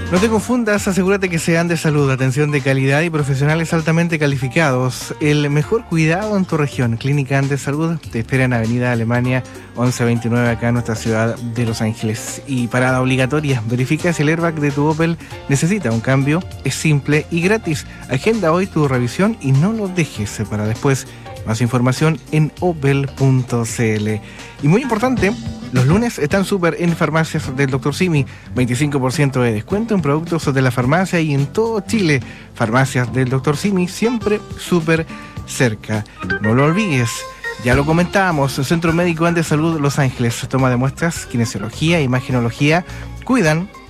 No te confundas, asegúrate que sean de salud, atención de calidad y profesionales altamente calificados. El mejor cuidado en tu región. Clínica Andes Salud te espera en Avenida Alemania 1129 acá en nuestra ciudad de Los Ángeles. Y parada obligatoria, verifica si el airbag de tu Opel necesita un cambio. Es simple y gratis. Agenda hoy tu revisión y no lo dejes para después. Más información en opel.cl. Y muy importante, los lunes están súper en farmacias del Dr. Simi. 25% de descuento en productos de la farmacia y en todo Chile. Farmacias del Dr. Simi, siempre súper cerca. No lo olvides. Ya lo comentábamos, Centro Médico Andes Salud Los Ángeles. Toma de muestras, kinesiología, imagenología. Cuidan